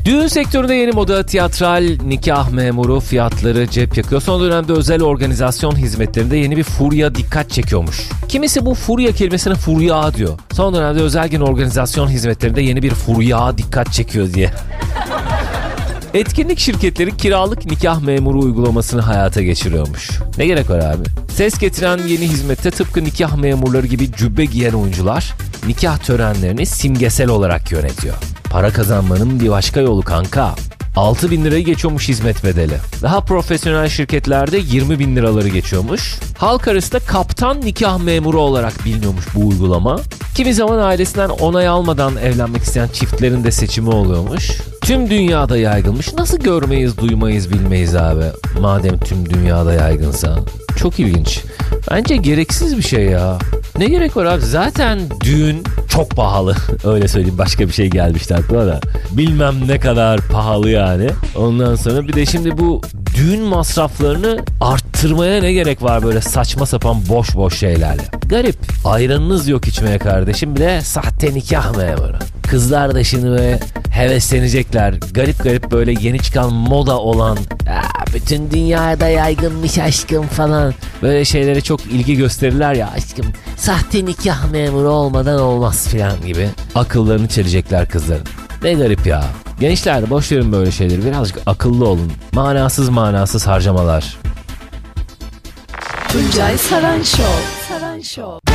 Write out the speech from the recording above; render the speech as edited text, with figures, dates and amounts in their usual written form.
Düğün sektöründe yeni moda tiyatral nikah memuru fiyatları cep yakıyor. Son dönemde özel organizasyon hizmetlerinde yeni bir furya dikkat çekiyormuş. Kimisi bu furya kelimesine furya diyor. Son dönemde özel gün organizasyon hizmetlerinde yeni bir furya dikkat çekiyor diye. Etkinlik şirketleri kiralık nikah memuru uygulamasını hayata geçiriyormuş. Ne gerek var abi? Ses getiren yeni hizmette tıpkı nikah memurları gibi cübbe giyen oyuncular nikah törenlerini simgesel olarak yönetiyor. Para kazanmanın bir başka yolu kanka. 6.000 lirayı geçiyormuş hizmet bedeli. Daha profesyonel şirketlerde 20.000 liraları geçiyormuş. Halk arasında kaptan nikah memuru olarak biliniyormuş bu uygulama. Kimi zaman ailesinden onay almadan evlenmek isteyen çiftlerin de seçimi oluyormuş. Tüm dünyada yaygınmış. Nasıl görmeyiz, duymayız, bilmeyiz abi? Madem tüm dünyada yaygınsa. Çok ilginç. Bence gereksiz bir şey ya. Ne gerek var abi? Zaten düğün çok pahalı. Öyle söyleyeyim, başka bir şey gelmişti aklıma da. Bilmem ne kadar pahalı yani. Ondan sonra bir de şimdi bu düğün masraflarını arttırmaya ne gerek var böyle saçma sapan boş boş şeylerle. Garip. Ayranınız yok içmeye kardeşim, bir de sahte nikah memuru. Kızlar da şimdi böyle heveslenecekler. Garip garip böyle yeni çıkan moda olan bütün dünyada yaygınmış aşkım falan. Böyle şeylere çok ilgi gösterirler ya, aşkım sahte nikah memuru olmadan olmaz falan gibi. Akıllarını çelecekler kızların. Ne garip ya. Gençler boş verin böyle şeyleri. Birazcık akıllı olun. Manasız harcamalar. Tuncay Saran Show.